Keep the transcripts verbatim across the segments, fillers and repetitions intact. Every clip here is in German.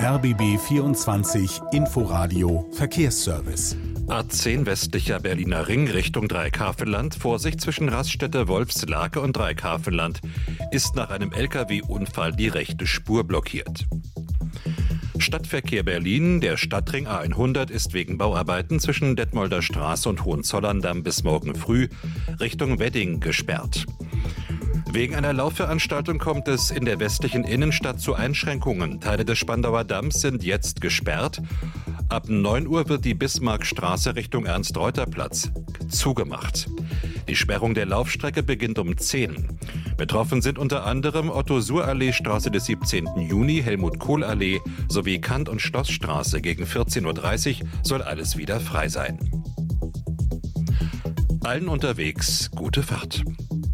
R B B vierundzwanzig Inforadio Verkehrsservice. A zehn westlicher Berliner Ring Richtung Dreikäferland, Vorsicht zwischen Raststätte Wolfslake und Dreikäferland, ist nach einem L K W-Unfall die rechte Spur blockiert. Stadtverkehr Berlin, der Stadtring A hundert ist wegen Bauarbeiten zwischen Detmolder Straße und Hohenzollern-Damm bis morgen früh Richtung Wedding gesperrt. Wegen einer Laufveranstaltung kommt es in der westlichen Innenstadt zu Einschränkungen. Teile des Spandauer Damms sind jetzt gesperrt. Ab neun Uhr wird die Bismarckstraße Richtung Ernst-Reuter-Platz zugemacht. Die Sperrung der Laufstrecke beginnt um zehn. Betroffen sind unter anderem Otto-Suhr-Allee, Straße des siebzehnten Juni, Helmut-Kohl-Allee sowie Kant- und Schlossstraße. Gegen vierzehn Uhr dreißig soll alles wieder frei sein. Allen unterwegs gute Fahrt.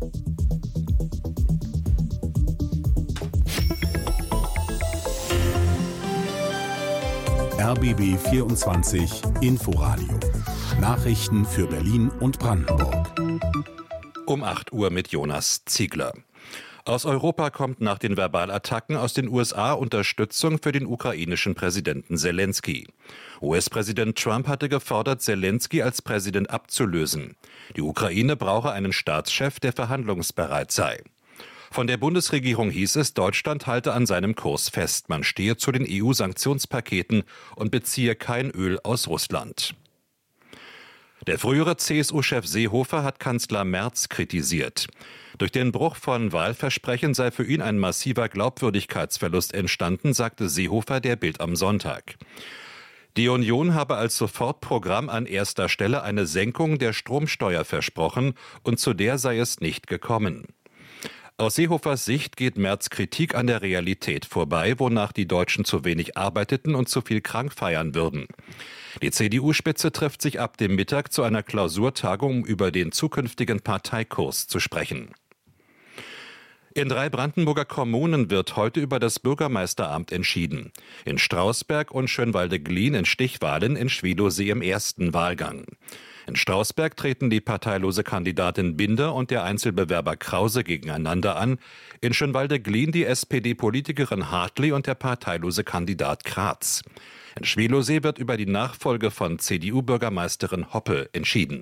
R B B vierundzwanzig Inforadio. Nachrichten für Berlin und Brandenburg. Um acht Uhr mit Jonas Ziegler. Aus Europa kommt nach den Verbalattacken aus den U S A Unterstützung für den ukrainischen Präsidenten Selenskyj. U S-Präsident Trump hatte gefordert, Selenskyj als Präsident abzulösen. Die Ukraine brauche einen Staatschef, der verhandlungsbereit sei. Von der Bundesregierung hieß es, Deutschland halte an seinem Kurs fest. Man stehe zu den E U-Sanktionspaketen und beziehe kein Öl aus Russland. Der frühere C S U-Chef Seehofer hat Kanzler Merz kritisiert. Durch den Bruch von Wahlversprechen sei für ihn ein massiver Glaubwürdigkeitsverlust entstanden, sagte Seehofer der Bild am Sonntag. Die Union habe als Sofortprogramm an erster Stelle eine Senkung der Stromsteuer versprochen und zu der sei es nicht gekommen. Aus Seehofers Sicht geht Merz Kritik an der Realität vorbei, wonach die Deutschen zu wenig arbeiteten und zu viel krank feiern würden. Die C D U-Spitze trifft sich ab dem Mittag zu einer Klausurtagung, um über den zukünftigen Parteikurs zu sprechen. In drei Brandenburger Kommunen wird heute über das Bürgermeisteramt entschieden. In Strausberg und Schönwalde-Glien in Stichwahlen, in Schwiedosee im ersten Wahlgang. In Strausberg treten die parteilose Kandidatin Binder und der Einzelbewerber Krause gegeneinander an. In Schönwalde-Glien die S P D-Politikerin Hartley und der parteilose Kandidat Kratz. In Schwiedosee wird über die Nachfolge von C D U-Bürgermeisterin Hoppe entschieden.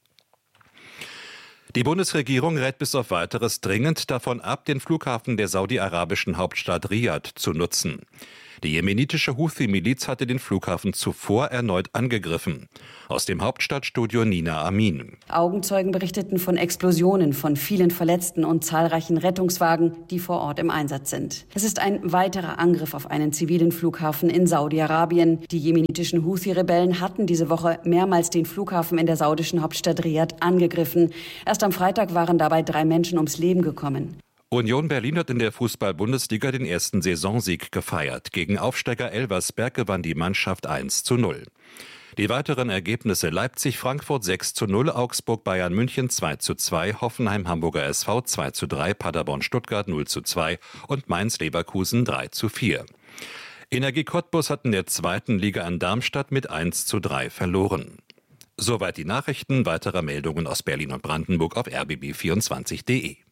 Die Bundesregierung rät bis auf Weiteres dringend davon ab, den Flughafen der saudi-arabischen Hauptstadt Riad zu nutzen. Die jemenitische Houthi-Miliz hatte den Flughafen zuvor erneut angegriffen. Aus dem Hauptstadtstudio Nina Amin. Augenzeugen berichteten von Explosionen, von vielen Verletzten und zahlreichen Rettungswagen, die vor Ort im Einsatz sind. Es ist ein weiterer Angriff auf einen zivilen Flughafen in Saudi-Arabien. Die jemenitischen Houthi-Rebellen hatten diese Woche mehrmals den Flughafen in der saudischen Hauptstadt Riad angegriffen. Erst am Freitag waren dabei drei Menschen ums Leben gekommen. Union Berlin hat in der Fußball-Bundesliga den ersten Saisonsieg gefeiert. Gegen Aufsteiger Elversberg gewann die Mannschaft eins zu null. Die weiteren Ergebnisse: Leipzig-Frankfurt sechs zu null, Augsburg-Bayern München zwei zu zwei, Hoffenheim-Hamburger S V zwei zu drei, Paderborn-Stuttgart null zu zwei und Mainz-Leverkusen drei zu vier. Energie Cottbus hat in der zweiten Liga an Darmstadt mit eins zu drei verloren. Soweit die Nachrichten. Weitere Meldungen aus Berlin und Brandenburg auf r b b vierundzwanzig punkt d e.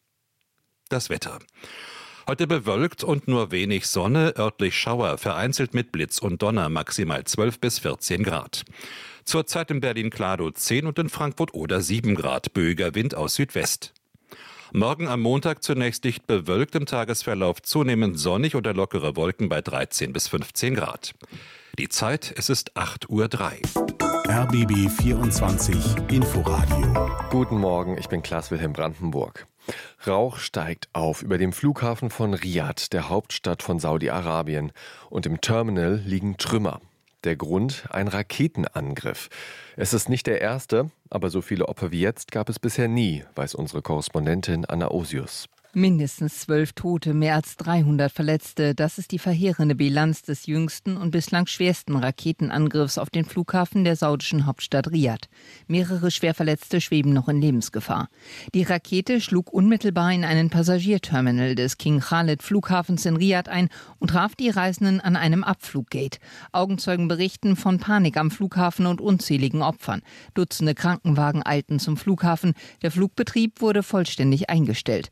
Das Wetter. Heute bewölkt und nur wenig Sonne, örtlich Schauer, vereinzelt mit Blitz und Donner, maximal zwölf bis vierzehn Grad. Zurzeit in Berlin-Kladow zehn und in Frankfurt-Oder sieben Grad, böiger Wind aus Südwest. Morgen am Montag zunächst dicht bewölkt, im Tagesverlauf zunehmend sonnig oder lockere Wolken bei dreizehn bis fünfzehn Grad. Die Zeit, es ist acht Uhr drei. R B B vierundzwanzig Inforadio. Guten Morgen, ich bin Klaas-Wilhelm Brandenburg. Rauch steigt auf über dem Flughafen von Riad, der Hauptstadt von Saudi-Arabien. Und im Terminal liegen Trümmer. Der Grund: ein Raketenangriff. Es ist nicht der erste, aber so viele Opfer wie jetzt gab es bisher nie, weiß unsere Korrespondentin Anna Osius. Mindestens zwölf Tote, mehr als dreihundert Verletzte. Das ist die verheerende Bilanz des jüngsten und bislang schwersten Raketenangriffs auf den Flughafen der saudischen Hauptstadt Riad. Mehrere Schwerverletzte schweben noch in Lebensgefahr. Die Rakete schlug unmittelbar in einen Passagierterminal des King Khalid Flughafens in Riad ein und traf die Reisenden an einem Abfluggate. Augenzeugen berichten von Panik am Flughafen und unzähligen Opfern. Dutzende Krankenwagen eilten zum Flughafen. Der Flugbetrieb wurde vollständig eingestellt. Flieger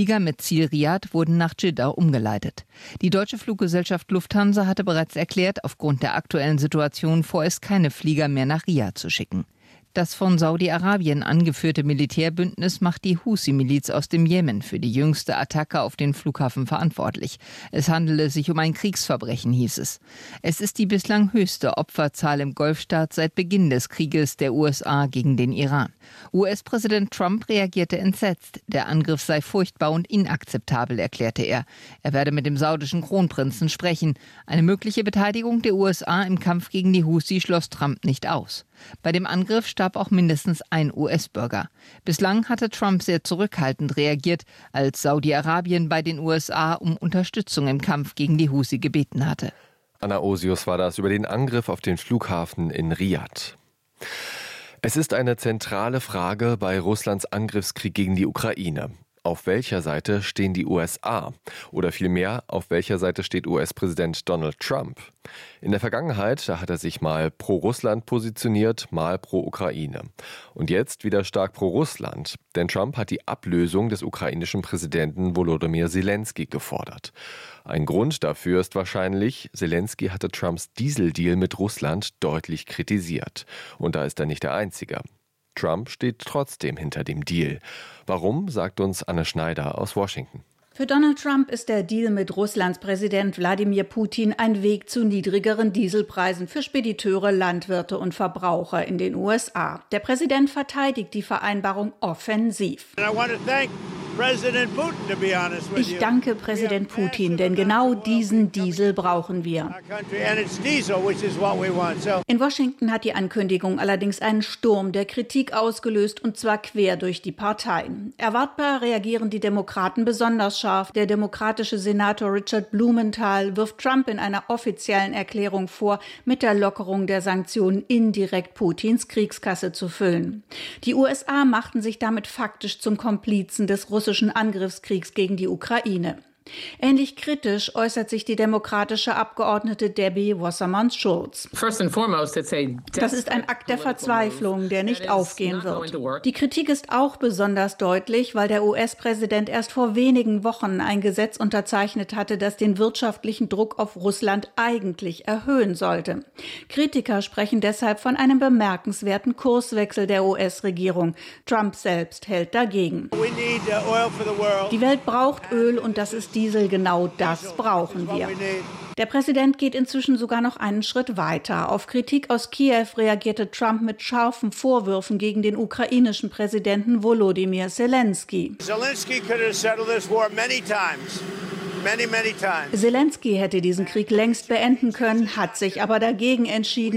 Flieger mit Ziel Riad wurden nach Dschidda umgeleitet. Die deutsche Fluggesellschaft Lufthansa hatte bereits erklärt, aufgrund der aktuellen Situation vorerst keine Flieger mehr nach Riad zu schicken. Das von Saudi-Arabien angeführte Militärbündnis macht die Husi-Miliz aus dem Jemen für die jüngste Attacke auf den Flughafen verantwortlich. Es handele sich um ein Kriegsverbrechen, hieß es. Es ist die bislang höchste Opferzahl im Golfstaat seit Beginn des Krieges der U S A gegen den Iran. U S-Präsident Trump reagierte entsetzt. Der Angriff sei furchtbar und inakzeptabel, erklärte er. Er werde mit dem saudischen Kronprinzen sprechen. Eine mögliche Beteiligung der U S A im Kampf gegen die Husi schloss Trump nicht aus. Bei dem Angriff starb auch mindestens ein U S-Bürger. Bislang hatte Trump sehr zurückhaltend reagiert, als Saudi-Arabien bei den U S A um Unterstützung im Kampf gegen die Husi gebeten hatte. Anna Osius war das über den Angriff auf den Flughafen in Riad. Es ist eine zentrale Frage bei Russlands Angriffskrieg gegen die Ukraine. Auf welcher Seite stehen die U S A? Oder vielmehr, auf welcher Seite steht U S-Präsident Donald Trump? In der Vergangenheit, da hat er sich mal pro Russland positioniert, mal pro Ukraine. Und jetzt wieder stark pro Russland. Denn Trump hat die Ablösung des ukrainischen Präsidenten Volodymyr Zelensky gefordert. Ein Grund dafür ist wahrscheinlich, Zelensky hatte Trumps Dieseldeal mit Russland deutlich kritisiert. Und da ist er nicht der Einzige. Trump steht trotzdem hinter dem Deal. Warum, sagt uns Anne Schneider aus Washington. Für Donald Trump ist der Deal mit Russlands Präsident Wladimir Putin ein Weg zu niedrigeren Dieselpreisen für Spediteure, Landwirte und Verbraucher in den U S A. Der Präsident verteidigt die Vereinbarung offensiv. Ich danke Präsident Putin, denn genau diesen Diesel brauchen wir. In Washington hat die Ankündigung allerdings einen Sturm der Kritik ausgelöst, und zwar quer durch die Parteien. Erwartbar reagieren die Demokraten besonders scharf. Der demokratische Senator Richard Blumenthal wirft Trump in einer offiziellen Erklärung vor, mit der Lockerung der Sanktionen indirekt Putins Kriegskasse zu füllen. Die U S A machten sich damit faktisch zum Komplizen des russischen Angriffskriegs gegen die Ukraine. Ähnlich kritisch äußert sich die demokratische Abgeordnete Debbie Wasserman-Schulz. Das ist ein Akt der Verzweiflung, der nicht aufgehen wird. Die Kritik ist auch besonders deutlich, weil der U S-Präsident erst vor wenigen Wochen ein Gesetz unterzeichnet hatte, das den wirtschaftlichen Druck auf Russland eigentlich erhöhen sollte. Kritiker sprechen deshalb von einem bemerkenswerten Kurswechsel der U S-Regierung. Trump selbst hält dagegen. Die Welt braucht Öl, und das ist Diesel, genau das brauchen wir. Der Präsident geht inzwischen sogar noch einen Schritt weiter. Auf Kritik aus Kiew reagierte Trump mit scharfen Vorwürfen gegen den ukrainischen Präsidenten Volodymyr Zelensky. Zelensky hätte diesen Krieg längst beenden können, hat sich aber dagegen entschieden.